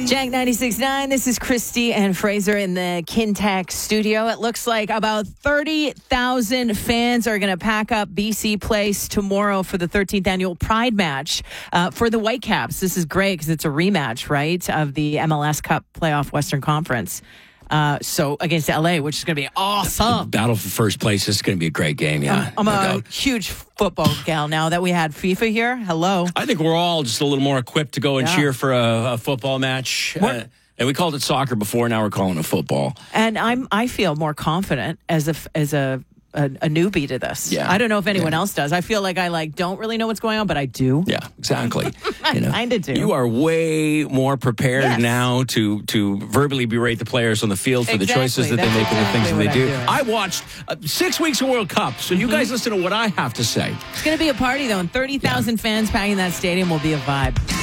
Jack 96.9, this is Christy and Fraser in the Kintac studio. It looks like about 30,000 fans are going to pack up BC Place tomorrow for the 13th annual Pride Match for the Whitecaps. This is great because it's a rematch, right, of the MLS Cup Playoff Western Conference. So against LA, which is going to be awesome. Battle for first place. This is going to be a great game, yeah. I'm a huge football gal now that we had FIFA here. Hello. I think we're all just a little more equipped to go and cheer for a football match. And we called it soccer before. Now we're calling it football. And I feel more confident as a newbie to this. Yeah. I don't know if anyone else does. I feel like I don't really know what's going on, but I do. Yeah, exactly. I kind of do. You are way more prepared now to verbally berate the players on the field for the choices that they make and the things that they do. I watched 6 weeks of World Cup, so you guys listen to what I have to say. It's going to be a party, though, and 30,000 fans packing that stadium will be a vibe.